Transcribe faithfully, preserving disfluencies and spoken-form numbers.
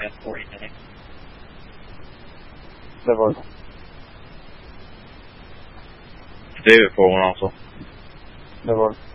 past forty minutes. Det var det. David får one also. Det var det.